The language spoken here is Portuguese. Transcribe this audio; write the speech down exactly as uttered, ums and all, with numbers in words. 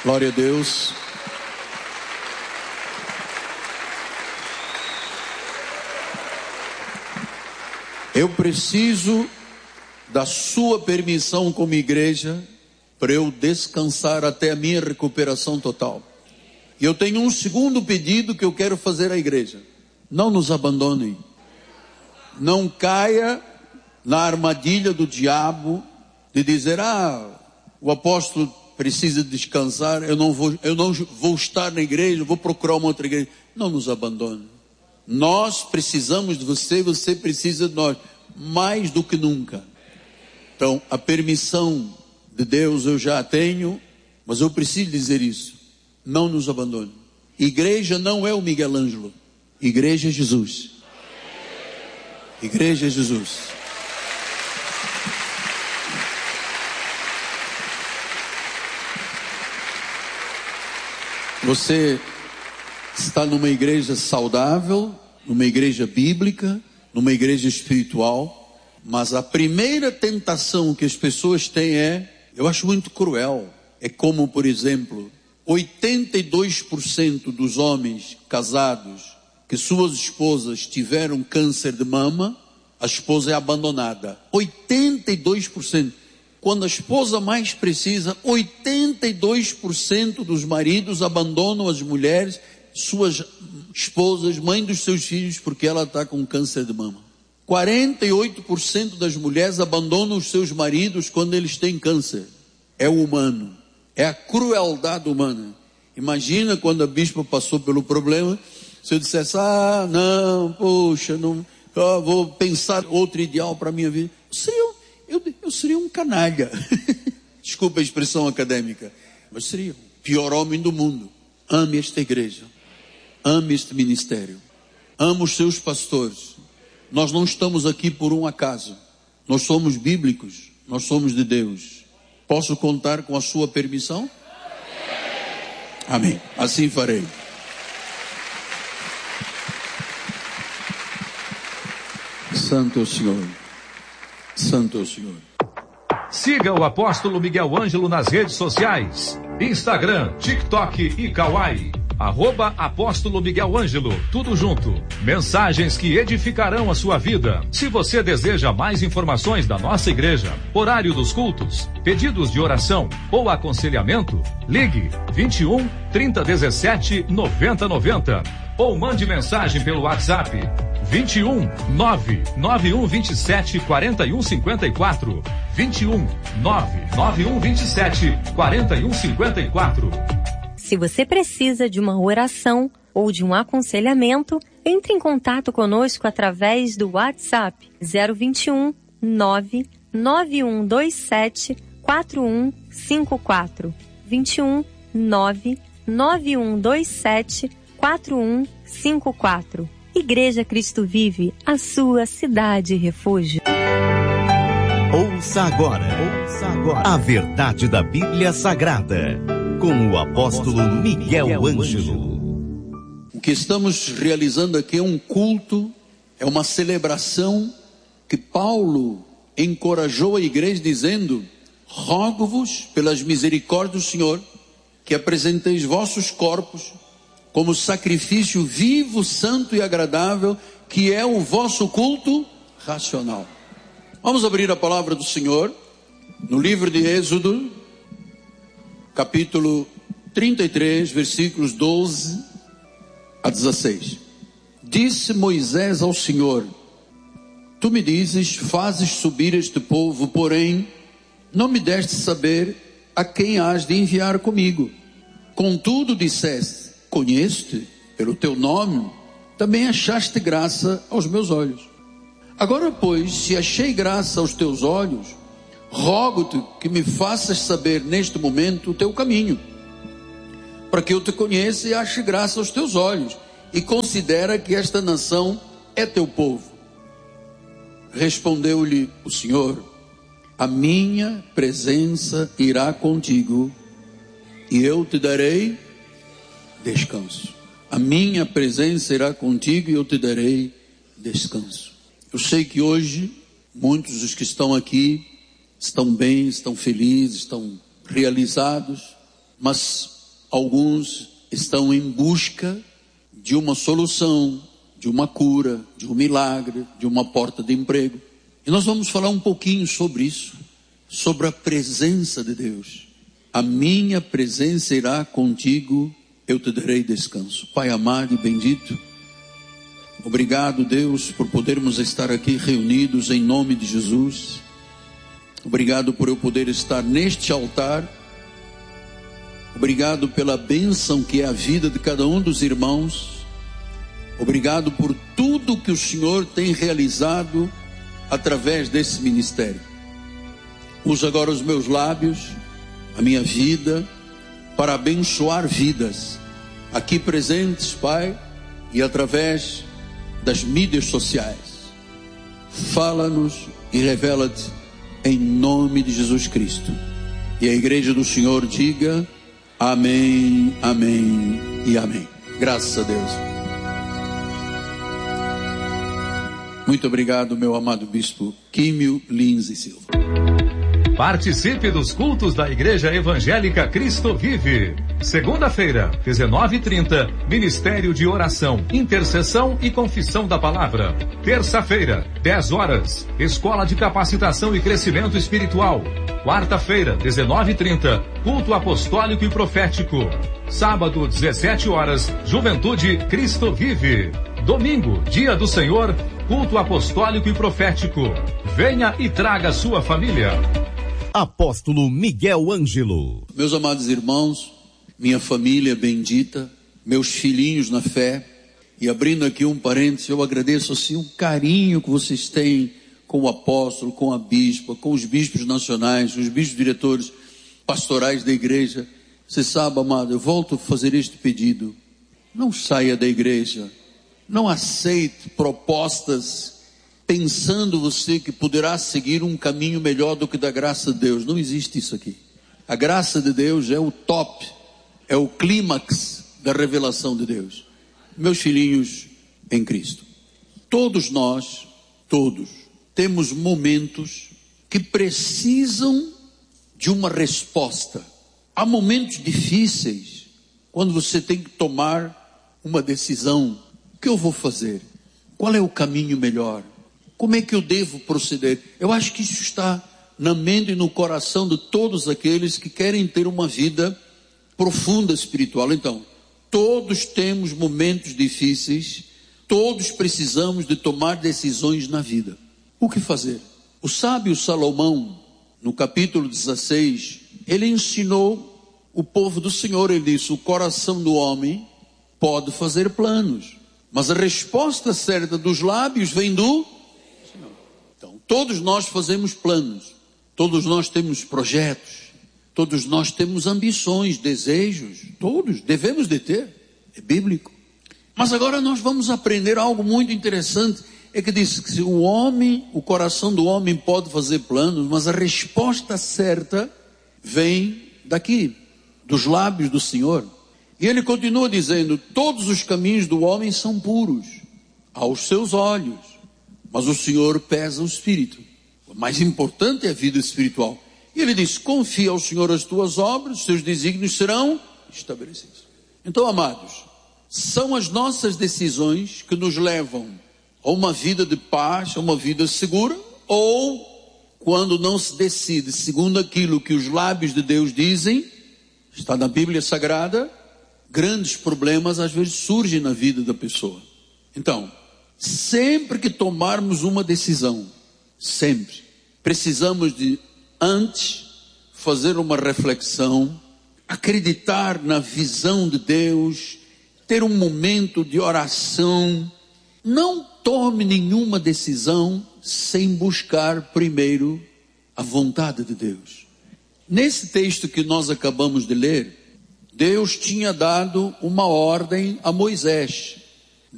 Glória a Deus. Eu preciso da sua permissão como igreja para eu descansar até a minha recuperação total. E eu tenho um segundo pedido que eu quero fazer à igreja: não nos abandonem. Não caia na armadilha do diabo de dizer: ah, o apóstolo precisa descansar, eu não vou, eu não vou estar na igreja, vou procurar uma outra igreja. Não nos abandone. Nós precisamos de você, você precisa de nós, mais do que nunca. Então, a permissão de Deus eu já a tenho, mas eu preciso dizer isso: não nos abandone. Igreja não é o Miguel Ângelo, igreja é Jesus. Igreja é Jesus. Você está numa igreja saudável, numa igreja bíblica, numa igreja espiritual, mas a primeira tentação que as pessoas têm é, eu acho muito cruel, é como, por exemplo, oitenta e dois por cento dos homens casados que suas esposas tiveram câncer de mama, a esposa é abandonada. oitenta e dois por cento. Quando a esposa mais precisa, oitenta e dois por cento dos maridos abandonam as mulheres, suas esposas, mãe dos seus filhos, porque ela está com câncer de mama. quarenta e oito por cento das mulheres abandonam os seus maridos quando eles têm câncer. É o humano, é a crueldade humana. Imagina quando a bispa passou pelo problema, se eu dissesse: ah, não, poxa, não, eu vou pensar outro ideal para a minha vida. Eu seria, eu, eu seria um canalha. Desculpa a expressão acadêmica, mas seria o pior homem do mundo. Ame esta igreja, ame este ministério, ame os seus pastores. Nós não estamos aqui por um acaso. Nós somos bíblicos, nós somos de Deus. Posso contar com a sua permissão? Amém. Assim farei. Santo é o Senhor. Santo é o Senhor. Siga o apóstolo Miguel Ângelo nas redes sociais: Instagram, TikTok e Kawaii. Arroba Apóstolo Miguel Ângelo, tudo junto. Mensagens que edificarão a sua vida. Se você deseja mais informações da nossa igreja, horário dos cultos, pedidos de oração ou aconselhamento, ligue vinte e um, trinta, dezessete, noventa, noventa ou mande mensagem pelo WhatsApp vinte e um, nove nove um vinte e sete, quarenta e um cinquenta e quatro. vinte e um, nove nove um vinte e sete, quarenta e um cinquenta e quatro. Se você precisa de uma oração ou de um aconselhamento, entre em contato conosco através do WhatsApp zero vinte e um, nove nove um dois sete, quatro um cinco quatro. vinte e um, nove nove um dois sete, quatro um cinco quatro. Igreja Cristo Vive, a sua cidade refúgio. Ouça agora, ouça agora a verdade da Bíblia Sagrada, com o apóstolo Miguel Ângelo. O que estamos realizando aqui é um culto, é uma celebração que Paulo encorajou a igreja dizendo: rogo-vos pelas misericórdias do Senhor, que apresenteis vossos corpos como sacrifício vivo, santo e agradável, que é o vosso culto racional. Vamos abrir a palavra do Senhor no livro de Êxodo, capítulo trinta e três, versículos doze a dezesseis. Disse Moisés ao Senhor: tu me dizes, fazes subir este povo, porém não me deste saber a quem has de enviar comigo. Contudo disseste: conheço-te pelo teu nome, também achaste graça aos meus olhos. Agora, pois, se achei graça aos teus olhos, rogo-te que me faças saber neste momento o teu caminho, para que eu te conheça e ache graça aos teus olhos, e considera que esta nação é teu povo. Respondeu-lhe o Senhor: a minha presença irá contigo, e eu te darei descanso. A minha presença irá contigo e eu te darei descanso. Eu sei que hoje muitos dos que estão aqui estão bem, estão felizes, estão realizados, mas alguns estão em busca de uma solução, de uma cura, de um milagre, de uma porta de emprego. E nós vamos falar um pouquinho sobre isso, sobre a presença de Deus. A minha presença irá contigo, eu te darei descanso. Pai amado e bendito, obrigado, Deus, por podermos estar aqui reunidos em nome de Jesus. Obrigado por eu poder estar neste altar. Obrigado pela bênção que é a vida de cada um dos irmãos. Obrigado por tudo que o Senhor tem realizado através desse ministério. Usa agora os meus lábios, a minha vida, para abençoar vidas aqui presentes, Pai, e através das mídias sociais. Fala-nos e revela-te em nome de Jesus Cristo. E a igreja do Senhor diga amém, amém e amém. Graças a Deus. Muito obrigado, meu amado bispo Químio Lins e Silva. Participe dos cultos da Igreja Evangélica Cristo Vive. Segunda-feira, dezenove e trinta, Ministério de Oração, Intercessão e Confissão da Palavra. Terça-feira, dez horas, Escola de Capacitação e Crescimento Espiritual. Quarta-feira, dezenove e trinta, Culto Apostólico e Profético. Sábado, dezessete horas, Juventude Cristo Vive. Domingo, Dia do Senhor, Culto Apostólico e Profético. Venha e traga sua família. Apóstolo Miguel Ângelo. Meus amados irmãos, minha família bendita, meus filhinhos na fé, e abrindo aqui um parênteses, eu agradeço assim o carinho que vocês têm com o apóstolo, com a bispa, com os bispos nacionais, os bispos diretores pastorais da igreja. Você sabe, amado, eu volto a fazer este pedido: não saia da igreja, não aceite propostas pensando você que poderá seguir um caminho melhor do que da graça de Deus. Não existe isso aqui. A graça de Deus é o top, é o clímax da revelação de Deus. Meus filhinhos em Cristo, todos nós, todos, temos momentos que precisam de uma resposta. Há momentos difíceis, quando você tem que tomar uma decisão. O que eu vou fazer? Qual é o caminho melhor? Como é que eu devo proceder? Eu acho que isso está na mente e no coração de todos aqueles que querem ter uma vida profunda espiritual. Então, todos temos momentos difíceis, todos precisamos de tomar decisões na vida. O que fazer? O sábio Salomão, no capítulo dezesseis, ele ensinou o povo do Senhor. Ele disse: o coração do homem pode fazer planos, mas a resposta certa dos lábios vem do Senhor. Então, todos nós fazemos planos, todos nós temos projetos, todos nós temos ambições, desejos, todos devemos de ter, é bíblico. Mas agora nós vamos aprender algo muito interessante, é que diz que o homem, o coração do homem pode fazer planos, mas a resposta certa vem daqui, dos lábios do Senhor. E ele continua dizendo: todos os caminhos do homem são puros aos seus olhos, mas o Senhor pesa o espírito. O mais importante é a vida espiritual. E ele diz: confia ao Senhor as tuas obras, os seus desígnios serão estabelecidos. Então, amados, são as nossas decisões que nos levam a uma vida de paz, a uma vida segura, ou quando não se decide segundo aquilo que os lábios de Deus dizem, está na Bíblia Sagrada, grandes problemas às vezes surgem na vida da pessoa. Então, sempre que tomarmos uma decisão, sempre, precisamos de, antes, fazer uma reflexão, acreditar na visão de Deus, ter um momento de oração. Não tome nenhuma decisão sem buscar primeiro a vontade de Deus. Nesse texto que nós acabamos de ler, Deus tinha dado uma ordem a Moisés.